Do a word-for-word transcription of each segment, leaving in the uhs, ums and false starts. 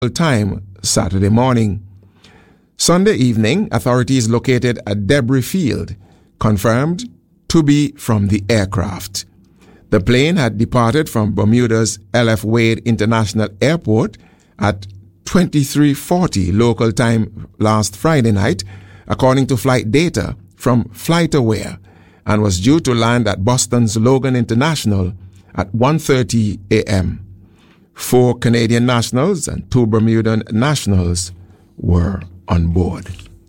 time Saturday morning. Sunday evening, authorities located a debris field, confirmed to be from the aircraft. The plane had departed from Bermuda's L F Wade International Airport at twenty-three forty local time last Friday night, according to flight data from FlightAware, and was due to land at Boston's Logan International at one thirty a.m. Four Canadian nationals and two Bermudan nationals were on board.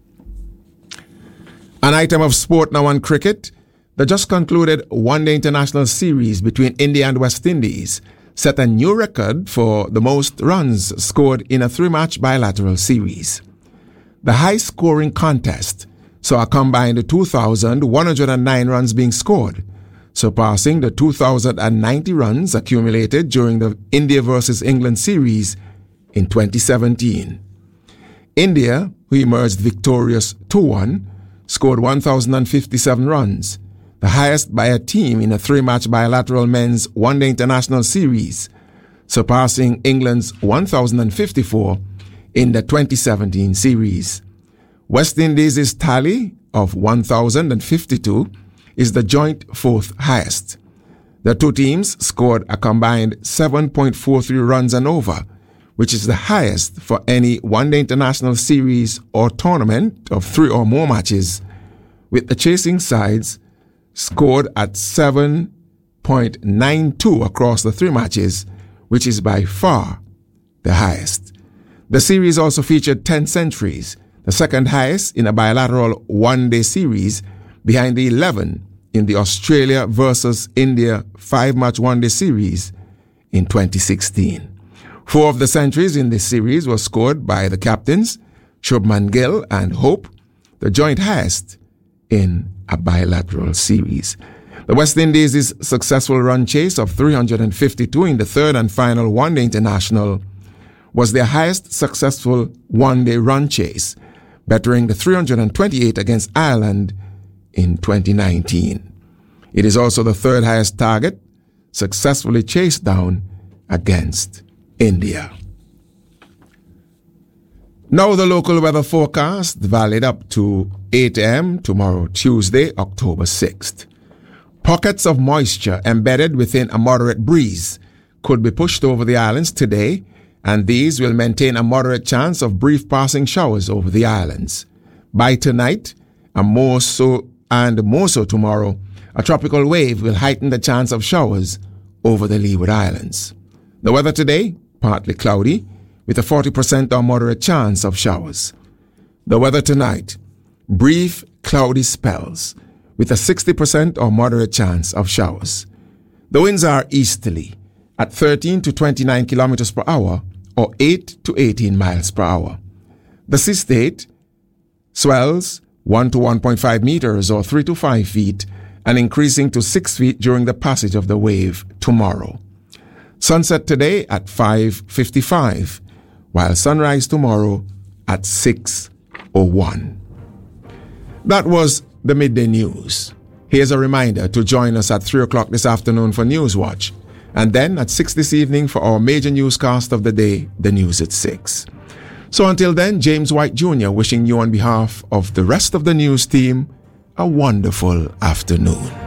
An item of sport now on cricket. The just concluded one-day international series between India and West Indies set a new record for the most runs scored in a three-match bilateral series. The high-scoring contest saw a combined two thousand one hundred nine runs being scored, surpassing the two thousand ninety runs accumulated during the India versus England series in twenty seventeen. India, who emerged victorious two one, scored one thousand fifty-seven runs, the highest by a team in a three-match bilateral men's one-day international series, surpassing England's one thousand fifty-four in the twenty seventeen series. West Indies' tally of one thousand fifty-two is the joint fourth highest. The two teams scored a combined seven point four three runs and over, which is the highest for any one-day international series or tournament of three or more matches, with the chasing sides scored at seven point nine two across the three matches, which is by far the highest. The series also featured ten centuries, the second highest in a bilateral one-day series, behind the eleven in the Australia versus India five-match one-day series in twenty sixteen. Four of the centuries in this series were scored by the captains, Shubman Gill and Hope, the joint highest in a bilateral series. The West Indies' successful run chase of three hundred fifty-two in the third and final one-day international was their highest successful one-day run chase, bettering the three hundred twenty-eight against Ireland in twenty nineteen. It is also the third highest target successfully chased down against India. Now the local weather forecast, valid up to eight a.m. tomorrow, Tuesday, October sixth. Pockets of moisture embedded within a moderate breeze could be pushed over the islands today, and these will maintain a moderate chance of brief passing showers over the islands. By tonight, and more so and more so tomorrow, a tropical wave will heighten the chance of showers over the Leeward Islands. The weather today, partly cloudy, with a forty percent or moderate chance of showers. The weather tonight, brief cloudy spells, with a sixty percent or moderate chance of showers. The winds are easterly, at thirteen to twenty-nine kilometers per hour, or eight to eighteen miles per hour. The sea state swells one to one point five meters or three to five feet, and increasing to six feet during the passage of the wave tomorrow. Sunset today at five fifty-five, while sunrise tomorrow at six oh one. That was the midday news. Here's a reminder to join us at three o'clock this afternoon for News Watch, and then at six this evening for our major newscast of the day, the news at six. So until then, James White Junior wishing you on behalf of the rest of the news team a wonderful afternoon.